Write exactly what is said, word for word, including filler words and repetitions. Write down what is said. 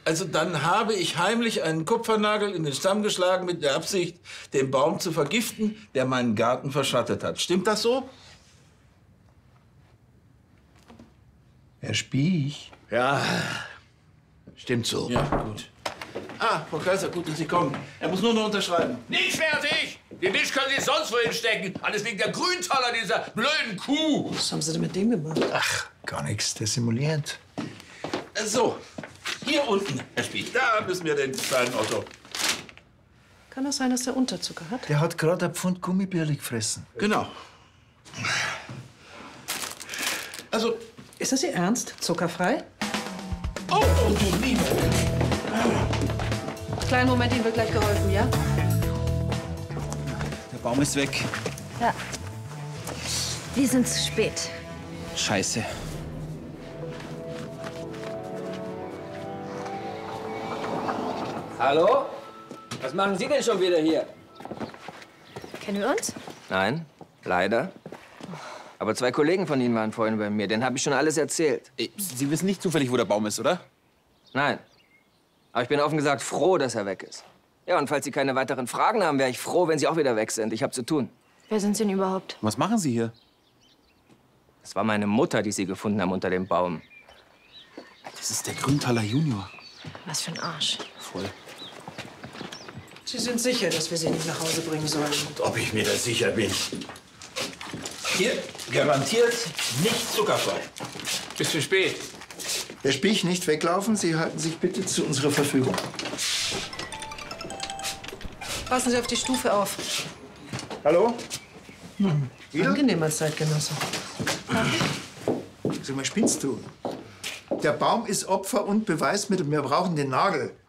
Also dann habe ich heimlich einen Kupfernagel in den Stamm geschlagen mit der Absicht, den Baum zu vergiften, der meinen Garten verschattet hat. Stimmt das so? Herr Spiech? Ja, stimmt so. Ja, gut. Ah, Frau Kaiser, gut, dass Sie kommen. Er muss nur noch unterschreiben. Nicht fertig! Den Tisch können Sie sonst wohin stecken. Alles wegen der Grüntaler, dieser blöden Kuh. Was haben Sie denn mit dem gemacht? Ach, gar nichts. Der simuliert. So, hier unten, Herr Spiech, da müssen wir den kleinen Otto. Kann das sein, dass der Unterzucker hat? Der hat gerade ein Pfund Gummibärli gefressen. Genau. Also, Ist das Ihr Ernst? Zuckerfrei? oh, oh du Liebe. Kleinen Moment, Ihnen wird gleich geholfen, ja? Der Baum ist weg. Ja. Wir sind zu spät. Scheiße. Hallo? Was machen Sie denn schon wieder hier? Kennen wir uns? Nein, leider. Aber zwei Kollegen von Ihnen waren vorhin bei mir. Denen habe ich schon alles erzählt. Sie wissen nicht zufällig, wo der Baum ist, oder? Nein. Aber ich bin offen gesagt froh, dass er weg ist. Ja, und falls Sie keine weiteren Fragen haben, wäre ich froh, wenn Sie auch wieder weg sind. Ich habe zu tun. Wer sind Sie denn überhaupt? Was machen Sie hier? Es war meine Mutter, die Sie gefunden haben unter dem Baum. Das ist der Grüntaler Junior. Was für ein Arsch. Voll. Sie sind sicher, dass wir Sie nicht nach Hause bringen sollen? Ob ich mir da sicher bin. Hier, garantiert nicht zuckerfrei. Bis zu spät. Herr Spiech, nicht weglaufen. Sie halten sich bitte zu unserer Verfügung. Passen Sie auf die Stufe auf. Hallo? Wieder? Angenehmer Zeitgenosse. Sag mal, spinnst du? Der Baum ist Opfer und Beweismittel. Wir brauchen den Nagel.